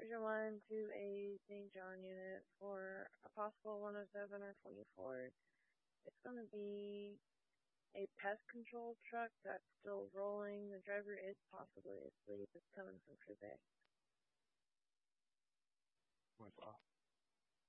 your line to a St. John unit for a possible 107 or 24. It's going to be a pest control truck that's still rolling. The driver is possibly asleep. It's coming from Quebec. What's off?